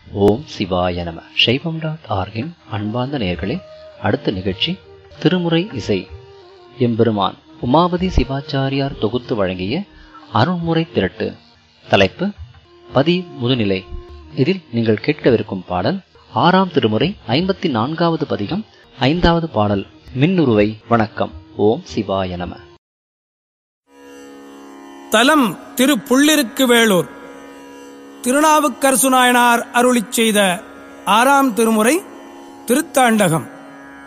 ஓம் சிவாய நம. சைவம்.org-இன் அன்பார்ந்த நேயர்களே, அடுத்த நிகழ்ச்சி திருமுறை இசை. எம்பெருமான் உமாபதி சிவாச்சாரியார் தொகுத்து வழங்கிய அருள்முறை திரட்டு. தலைப்பு பதி முதுநிலை. இதில் நீங்கள் கேட்கவிருக்கும் பாடல் 6ஆம் திருமுறை 54வது பதிகம் 5வது பாடல். மின்னுருவை. வணக்கம். ஓம் சிவாய நம. தலம் திரு புள்ளிருக்கு வேளூர். திருநாவுக்கரசு நாயனார் அருளிச் செய்த 6ஆம் திருமுறை திருத்தாண்டகம்.